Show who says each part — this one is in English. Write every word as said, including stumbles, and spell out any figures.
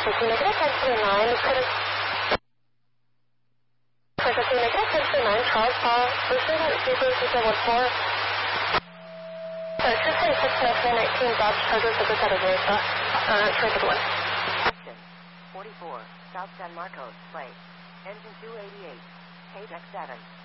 Speaker 1: Pressure two negative, ten two nine, credit. Pressure two negative, ten two nine, Charles Paul, Booster, three three two seven one four. Sorry, two three six nine nineteen, Dodge Charger, Super Saturday, uh, Charger one.
Speaker 2: forty-four, South San Marcos, plate. Engine two eighty-eight, K X seven.